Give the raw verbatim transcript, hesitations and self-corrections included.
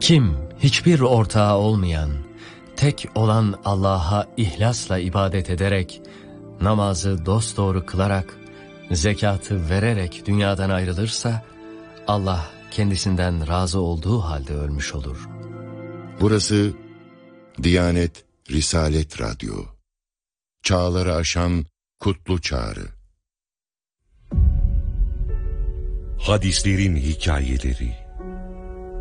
Kim hiçbir ortağı olmayan, tek olan Allah'a ihlasla ibadet ederek, namazı dosdoğru kılarak, zekatı vererek dünyadan ayrılırsa, Allah kendisinden razı olduğu halde ölmüş olur. Burası Diyanet Risalet Radyo. Çağları aşan kutlu çağrı. Hadislerin hikayeleri.